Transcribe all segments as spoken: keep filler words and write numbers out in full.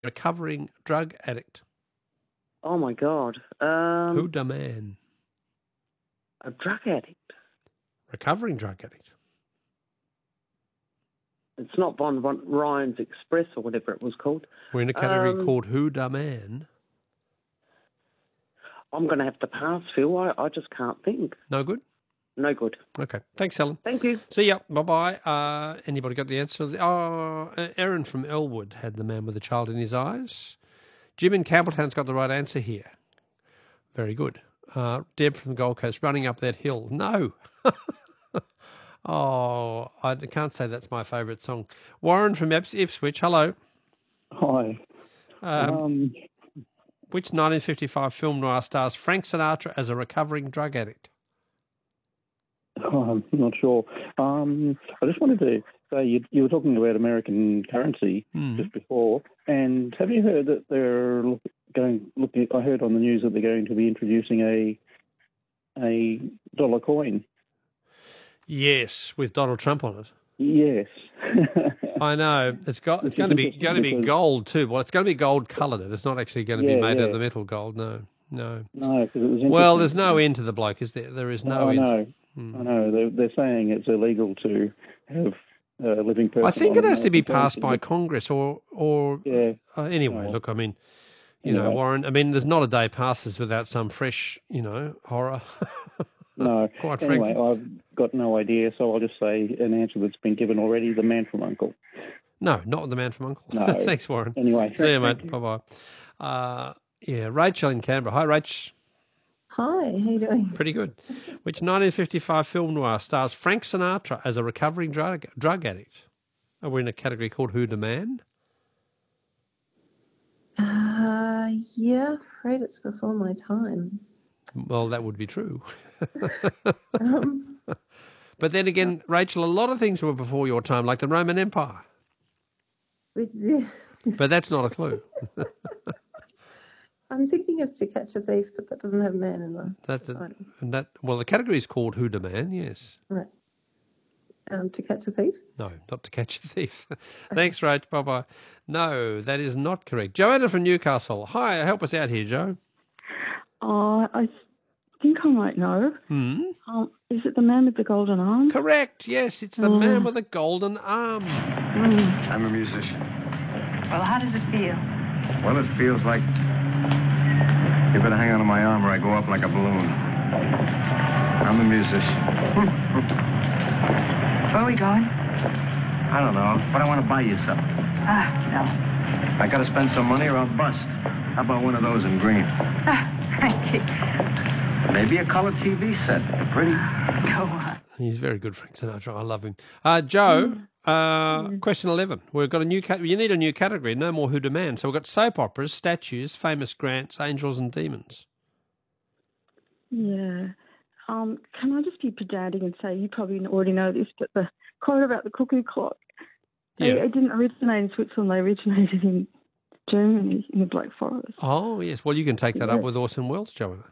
recovering drug addict. Oh, my God. Um, Who da man? A drug addict. Recovering drug addict. It's not Von, Von Ryan's Express or whatever it was called. We're in a category Um, called Who da man? I'm going to have to pass, Phil. I, I just can't think. No good? No good. Okay. Thanks, Helen. Thank you. See ya. Bye-bye. Uh, anybody got the answer? Oh, Aaron from Elwood had the man with the child in his eyes. Jim in Campbelltown's got the right answer here. Very good. Uh, Deb from the Gold Coast, running up that hill. No. Oh, I can't say that's my favourite song. Warren from Ips- Ipswich, hello. Hi. Um, Um, which nineteen fifty-five film noir stars Frank Sinatra as a recovering drug addict? oh, I'm not sure. Um, I just wanted to say you, you were talking about American currency Mm. just before, and have you heard that they're look- going? Looking, I heard on the news that they're going to be introducing a a dollar coin. Yes, with Donald Trump on it. Yes. I know. It's got. It's Which going to is be interesting going to be because- gold too. Well, it's going to be gold coloured. It's not actually going to be Yeah, made yeah. out of the metal gold. No, no. No, because it was Well, interesting. there's no end to the bloke, is there? There is no I end. know. Hmm. I know. They're, they're saying it's illegal to have a living person. I think on it has to be American passed by currency, Congress or or Yeah. uh, anyway. Oh. Look, I mean, you know, Anyway. Warren. I mean, there's not a day passes without some fresh, you know, horror. but No. Quite anyway, frankly. I've got no idea, so I'll just say an answer that's been given already, the man from Uncle. No, not the man from Uncle. No. Thanks, Warren. Anyway. See you, thank mate. Bye bye. Uh, yeah, Rachel in Canberra. Hi, Rach. Hi, how you doing? Pretty good. Which nineteen fifty-five film noir stars Frank Sinatra as a recovering drug drug addict? Are we in a category called Who da Man? Uh, yeah, afraid it's before my time. Well, that would be true. Um, But then again, Rachel, a lot of things were before your time, like the Roman Empire. with, But that's not a clue. I'm thinking of To Catch a Thief, but that doesn't have man in the That's a, title. and that. Well, the category is called Who da Man. Yes. Right. Um, To Catch a Thief? No, not To Catch a Thief. Thanks, Rach. Bye bye. No, that is not correct. Joanna from Newcastle. Hi, help us out here, Joe. Oh, I think I might know. Hmm. Um, is it the man with the golden arm? Correct. Yes, it's the Mm. man with the golden arm. Mm. I'm a musician. Well, how does it feel? Well, it feels like you better hang on to my arm or I go up like a balloon. I'm a musician. Where are we going? I don't know, but I want to buy you something. Ah, no. I got to spend some money or I'll bust. How about one of those in green? Ah, thank you. Maybe a color T V set. Pretty. Go on. He's very good, Frank Sinatra. I love him. Uh, Joe, uh, question eleven. We've got a new cat. You need a new category. No more Who da Man. So we've got soap operas, statues, famous grants, angels and demons. Yeah. Um, can I just be pedantic and say, you probably already know this, but the quote about the cuckoo clock, they, Yeah. it didn't originate in Switzerland, they originated in Germany, in the Black Forest. Oh, yes. Well, you can take that Yeah. up with Orson Welles, Joanna.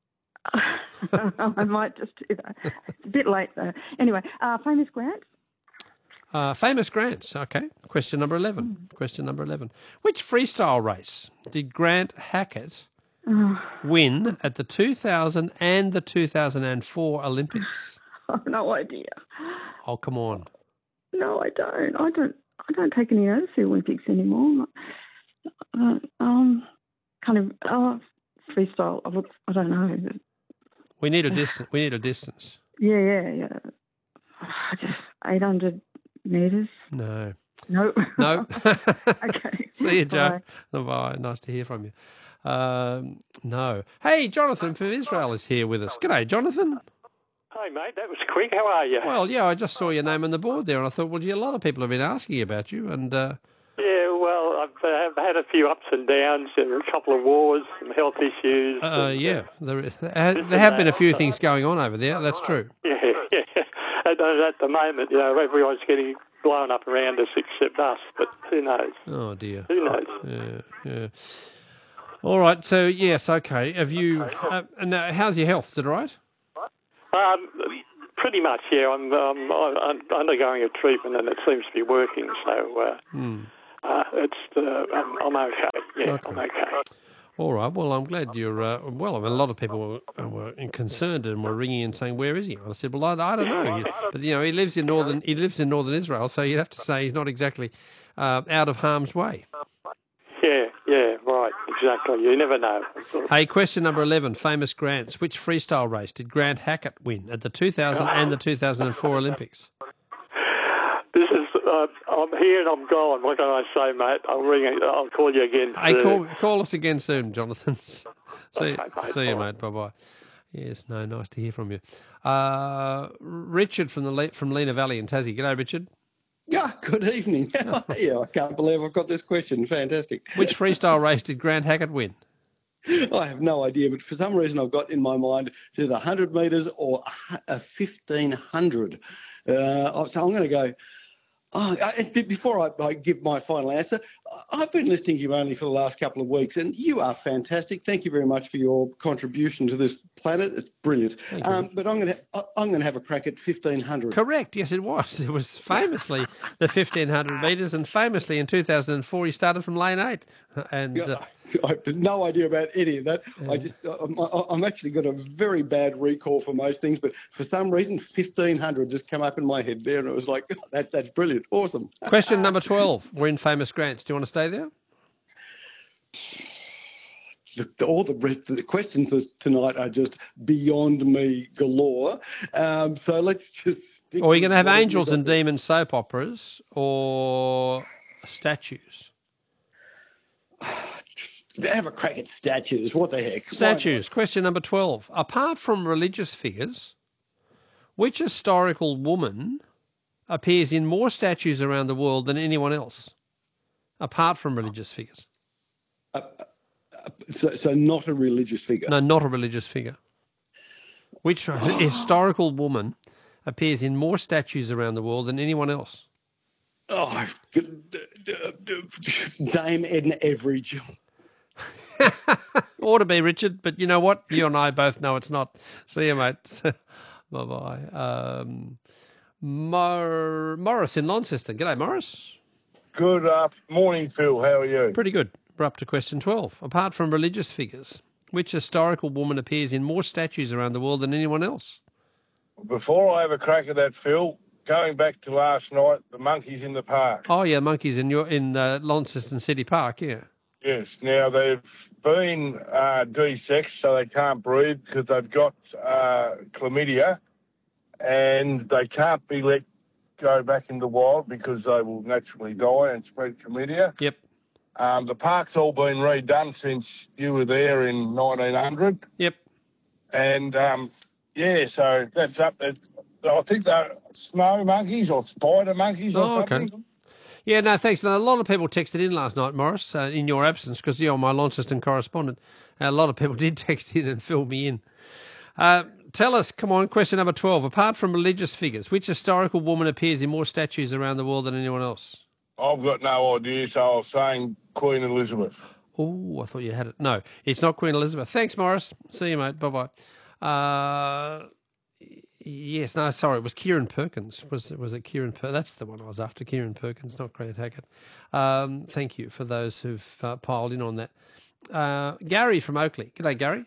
I might just do that. It's a bit late, though. Anyway, uh, famous grants? Uh, famous grants. Okay. Question number eleven. Question number eleven. Which freestyle race did Grant Hackett Oh, win at the two thousand and the two thousand four Olympics? I've no idea. Oh, come on. No, I don't. I don't. I don't take any notice of the Olympics anymore. Uh, um, kind of oh, freestyle. I look. I don't know. We need a distance. We need a distance. Yeah, yeah, yeah. I just eight hundred meters. No. No. No. Okay. See you, Joe. Bye. Bye. Nice to hear from you. Um, no. Hey, Jonathan from Israel is here with us. G'day, Jonathan. Hi, mate. That was quick. How are you? Well, yeah, I just saw your name on the board there, and I thought, well, gee, a lot of people have been asking about you, and uh, Yeah, well, I've, uh, I've had a few ups and downs, uh, a couple of wars, some health issues. uh, and, yeah, there, uh, there have been a few things going on over there. That's true. Yeah, yeah. At, at the moment, you know, everyone's getting blown up around us except us, but who knows? Oh dear. Who knows? Yeah, yeah. All right. So yes, okay. Have you? Uh, now, how's your health? Is it all right? Um, pretty much, yeah. I'm, um, I'm undergoing a treatment and it seems to be working, so uh, Hmm. uh, it's uh, I'm, I'm okay. Yeah, Okay. I'm okay. All right. Well, I'm glad you're. Uh, well, I mean, a lot of people were, were concerned and were ringing and saying, "Where is he?" I said, "Well, I, I don't know." But you know, he lives in northern. He lives in northern Israel, so you'd have to say he's not exactly uh, out of harm's way. Yeah, yeah, right, exactly. You never know. Hey, question number eleven. Famous Grants. Which freestyle race did Grant Hackett win at the two thousand and the two thousand four Olympics? This is. Uh, I'm here and I'm gone. What can I say, mate? I'll ring. I'll call you again. Hey, soon. call, call us again soon, Jonathan. see Okay, mate. see you, mate. Bye bye. Yes, no, nice to hear from you. Uh, Richard from the Le- from Lena Valley in Tassie. G'day, Richard. Yeah, good evening. How are you? I can't believe I've got this question. Fantastic. Which freestyle race did Grant Hackett win? I have no idea, but for some reason I've got in my mind to the one hundred metres or a fifteen hundred. Uh, so I'm going to go... Oh, I, before I, I give my final answer, I've been listening to you only for the last couple of weeks, and you are fantastic. Thank you very much for your contribution to this planet. It's brilliant. Um, but I'm going to I'm going to have a crack at fifteen hundred. Correct. Yes, it was. It was famously the fifteen hundred metres, and famously in two thousand four he started from lane eight. And uh, I have no idea about any of that. Yeah. I just I'm, I'm actually got a very bad recall for most things, but for some reason fifteen hundred just came up in my head there, and it was like, oh, that that's brilliant, awesome. Question number twelve. We're in Famous Grants. Do you want to stay there? The, all the rest of the questions tonight are just beyond me galore. Um, so let's just. Or are you going to have angels and demons soap operas or statues? Have a crack at statues. What the heck? Statues. Question number twelve. Apart from religious figures, which historical woman appears in more statues around the world than anyone else? Apart from religious figures. Uh, uh, so, so not a religious figure? No, not a religious figure. Which historical woman appears in more statues around the world than anyone else? Oh, Dame Edna Everage. Ought to be, Richard, but you know what? You and I both know it's not. See you, mate. Bye-bye. Um, Mor- Morris in Launceston. G'day, Morris. Good uh, morning, Phil. How are you? Pretty good. We're up to question twelve. Apart from religious figures, which historical woman appears in more statues around the world than anyone else? Before I have a crack at that, Phil, going back to last night, the monkeys in the park. Oh, yeah, monkeys in your in uh, Launceston City Park, yeah. Yes. Now, they've been uh, de-sexed, so they can't breed because they've got uh, chlamydia, and they can't be let go back in the wild because they will naturally die and spread chlamydia. Yep. Um, the park's all been redone since you were there in nineteen hundred. Yep. And, um, yeah, so that's up there. I think they're snow monkeys or spider monkeys or oh, something. Okay. Yeah, no, thanks. A lot of people texted in last night, Morris, uh, in your absence, because you're my Launceston correspondent. A lot of people did text in and fill me in. Uh, tell us, come on, question number twelve. Apart from religious figures, which historical woman appears in more statues around the world than anyone else? I've got no idea, so I was saying Queen Elizabeth. Oh, I thought you had it. No, it's not Queen Elizabeth. Thanks, Morris. See you, mate. Bye-bye. Uh, yes, no, sorry, it was Kieran Perkins. Was was it Kieran Perkins? That's the one I was after, Kieran Perkins, not Grant Hackett. Um, thank you for those who've uh, piled in on that. Uh, Gary from Oakley. G'day, Gary.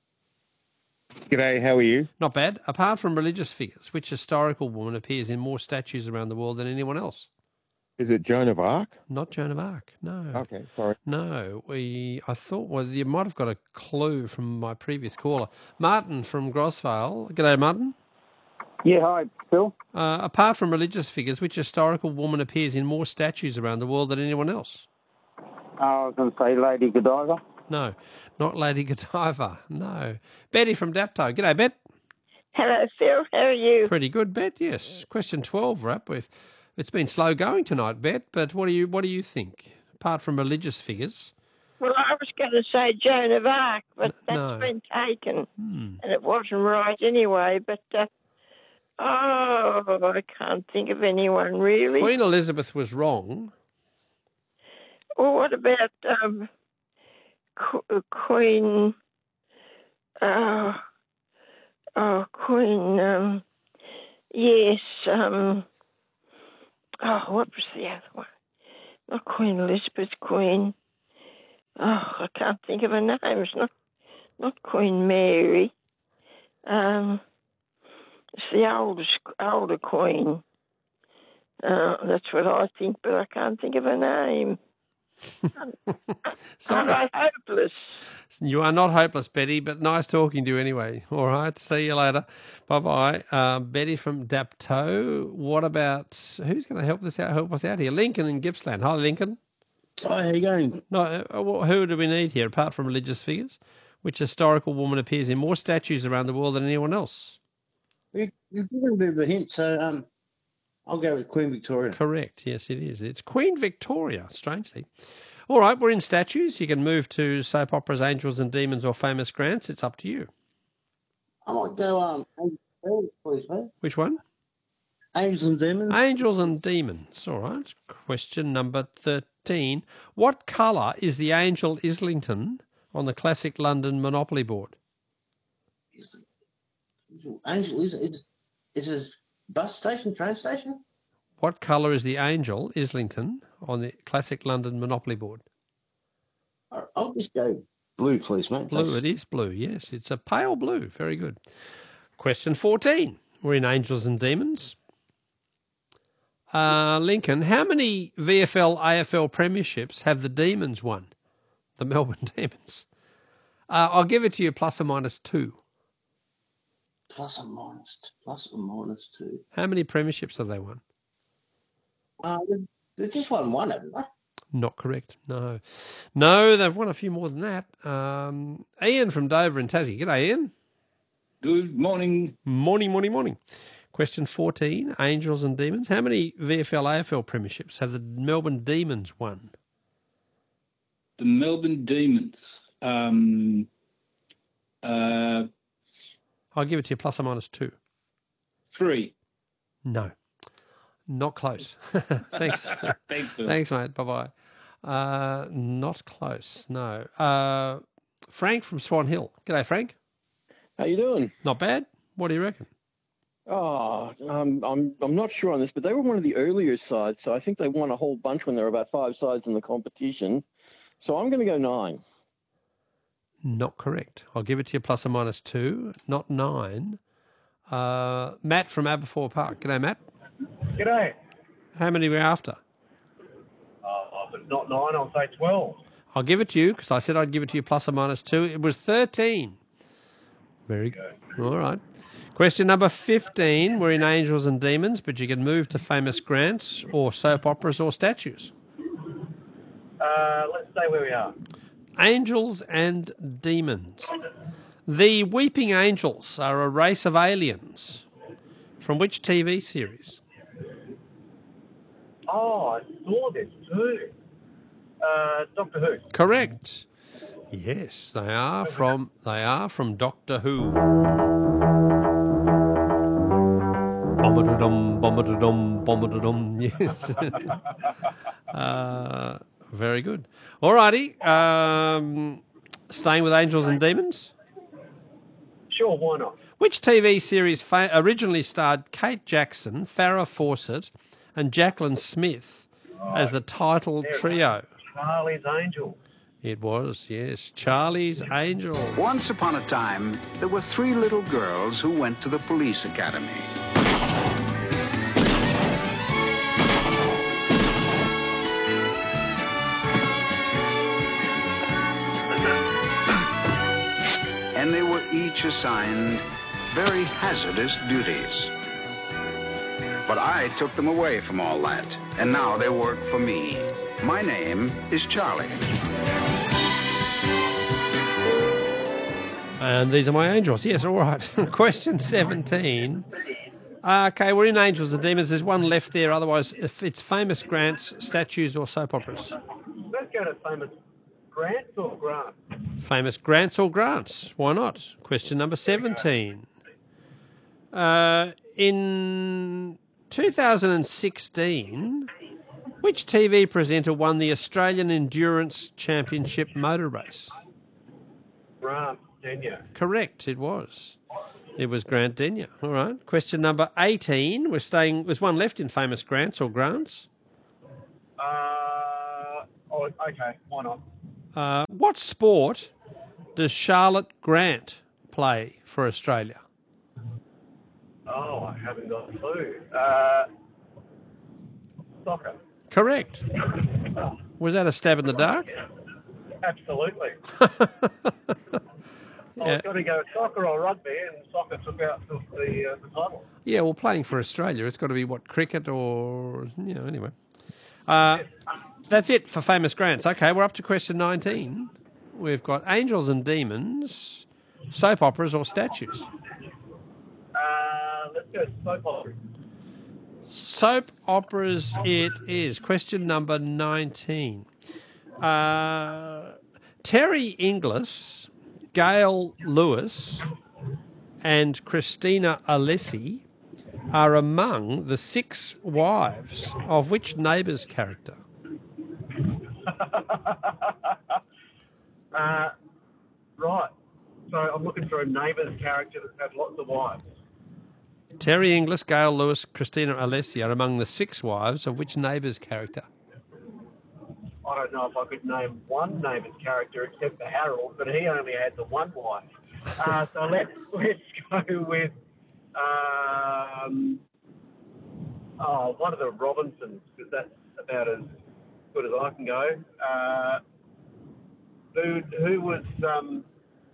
G'day, how are you? Not bad. Apart from religious figures, which historical woman appears in more statues around the world than anyone else? Is it Joan of Arc? Not Joan of Arc, no. Okay, sorry. No, we. I thought, well, you might have got a clue from my previous caller. Martin from Grosvale. G'day, Martin. Yeah, hi, Phil. Uh, apart from religious figures, which historical woman appears in more statues around the world than anyone else? I was going to say Lady Godiva. No, not Lady Godiva, no. Betty from Dapto. G'day, Bet. Hello, Phil. How are you? Pretty good, Bet, yes. Question twelve, we're up with. It's been slow going tonight, Bet, but what do you what do you think? Apart from religious figures. Well, I was going to say Joan of Arc, but that's no. been taken, hmm. and it wasn't right anyway. But uh, oh, I can't think of anyone really. Queen Elizabeth was wrong. Well, what about um, Qu- Queen? Uh, oh, Queen. Um, yes. Um, Oh, what was the other one? not Queen Elizabeth, Queen. Oh, I can't think of her name. It's not, not Queen Mary. Um, it's the oldest, older Queen. Uh, that's what I think, but I can't think of her name. Sorry. I'm hopeless. You are not hopeless, Betty, but nice talking to you anyway. All right, see you later. Bye-bye. Uh, Betty from Dapto. What about, who's going to help us out, help us out here? Lincoln in Gippsland. Hi, Lincoln. Hi, how you going? No, uh, who do we need here, apart from religious figures? Which historical woman appears in more statues around the world than anyone else? You, you've given a bit of a hint, so um, I'll go with Queen Victoria. Correct, yes, it is. It's Queen Victoria, strangely. All right, we're in statues. You can move to soap operas, Angels and Demons, or Famous Grants. It's up to you. I might go, um, Angels, please, mate. Which one? Angels and Demons. Angels and Demons. All right. Question number thirteen. What colour is the Angel Islington on the classic London Monopoly board? Angel, is it, is it a bus station, train station? What colour is the Angel Islington on the classic London Monopoly board? I'll just go blue, please, mate. Blue, it is blue, yes. It's a pale blue. Very good. Question fourteen. We're in Angels and Demons. Uh, Lincoln, how many V F L A F L premierships have the Demons won? The Melbourne Demons. Uh, I'll give it to you plus or minus two. Plus or minus, plus or minus two. How many premierships have they won? Uh, they've just won one, haven't they? Not correct, no. No, they've won a few more than that. Um, Ian from Dover in Tassie. G'day, Ian. Good morning. Morning, morning, morning. Question fourteen, Angels and Demons. How many V F L A F L premierships have the Melbourne Demons won? The Melbourne Demons. Um, uh, I'll give it to you plus or minus two. Three. No. Not close. Thanks. Thanks, Phil. Thanks, mate. Bye-bye. Uh, not close, no. Uh, Frank from Swan Hill. G'day, Frank. How you doing? Not bad. What do you reckon? Oh, um, I'm I'm not sure on this, but they were one of the earlier sides, so I think they won a whole bunch when there were about five sides in the competition. So I'm going to go nine. Not correct. I'll give it to you plus or minus two. Not nine. Uh, Matt from Aberfoyle Park. G'day, Matt. G'day. How many were we after? Uh, if it's not nine, I'll say twelve. I'll give it to you because I said I'd give it to you plus or minus two. It was thirteen. Very good. All right. Question number fifteen. We're in Angels and Demons, but you can move to Famous Grants or soap operas or statues. Uh, let's stay where we are. Angels and Demons. The Weeping Angels are a race of aliens. From which T V series? Oh, I saw this too. Uh, Doctor Who. Correct. Yes, they are from they are from Doctor Who. Bombadadum, bombadadum, bombadadum. Yes. uh, very good. All righty. Um, staying with Angels and Demons. Sure, why not? Which T V series fa- originally starred Kate Jackson, Farrah Fawcett, and Jacqueline Smith as the title trio? Charlie's Angels. It was, yes, Charlie's Angels. Once upon a time, there were three little girls who went to the police academy. And they were each assigned very hazardous duties. But I took them away from all that, and now they work for me. My name is Charlie. And these are my angels. Yes, all right. Question seventeen. Uh, okay, we're in Angels and Demons. There's one left there. Otherwise, if it's Famous Grants, statues, or soap operas. Let's go to Famous Grants or Grants. Famous Grants or Grants. Why not? Question number seventeen. Uh, in two thousand sixteen, which T V presenter won the Australian Endurance Championship motor race? Grant Denyer. Correct, it was. It was Grant Denyer. All right. Question number eighteen. We're staying. There's one left in Famous Grants or Grants. Uh, Oh, okay. Why not? Uh, what sport does Charlotte Grant play for Australia? Oh, I haven't got a clue. Uh, soccer. Correct. Was that a stab in the dark? Absolutely. I Yeah. was going to go soccer or rugby, and soccer took out the, the, uh, the title. Yeah, well, playing for Australia, it's got to be, what, cricket or, you know, anyway. Uh, that's it for famous grants. Okay, we're up to question nineteen. We've got angels and demons, soap operas or statues. Uh, let's go soap opera. Soap operas it is. Question number nineteen. Uh, Terry Inglis, Gail Lewis and Christina Alessi are among the six wives of which Neighbours character? uh, right. So I'm looking for a neighbour's character that's had lots of wives. Terry Inglis, Gail Lewis, Christina Alessi are among the six wives of which Neighbours character? I don't know if I could name one neighbour's character except for Harold, but he only had the one wife. Uh, so let's let's go with um, oh, one of the Robinsons, because that's about as good as I can go. Uh, who who was um,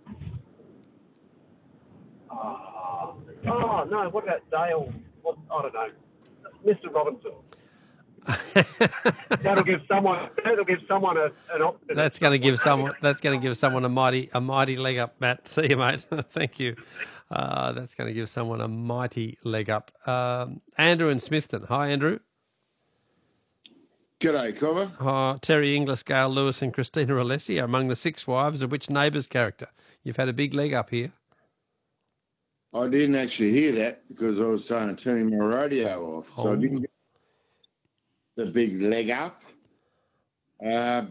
oh, oh no, what about Dale? What, I don't know, Mister Robinson. that'll give someone. That'll give someone a, an option. That's going to give someone. That's going to give someone a mighty, a mighty leg up, Matt. See you, mate. Thank you. Uh, that's going to give someone a mighty leg up. Um, Andrew in Smithton. Hi, Andrew. G'day, Cobber. Uh, Terry Inglis, Gail Lewis, and Christina Alessi are among the six wives of which Neighbours character? You've had a big leg up here. I didn't actually hear that because I was trying to turn my radio off, so Oh. I didn't get the big leg up. Uh,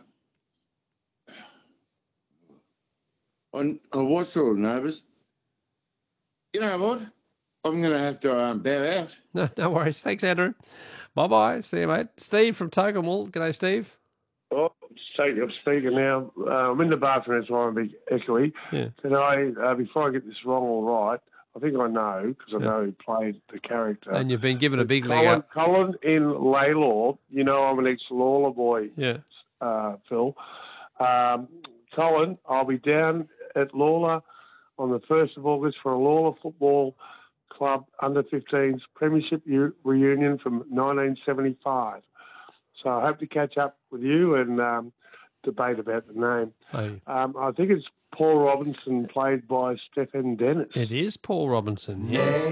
on, on what sort of Neighbours? You know what? I'm going to have to um, bow out. No, no worries. Thanks, Andrew. Bye-bye. See you, mate. Steve from Tocumwell. G'day, Steve. Oh, I'm speaking now. Uh, I'm in the bathroom, that's why I'm a bit echoey. Yeah. Can I, uh, before I get this wrong or right, I think I know, because I know who played the character. And you've been given a big leg Colin, up. Colin in Laylaw. You know I'm an ex-Lawler boy, Yeah. uh, Phil. Um, Colin, I'll be down at Lawler on the first of August for a Lawler Football Club under fifteens Premiership u- reunion from nineteen seventy-five. So I hope to catch up with you and um, debate about the name. Hey. Um, I think it's Paul Robinson, played by Stephen Dennis. It is Paul Robinson. Yeah.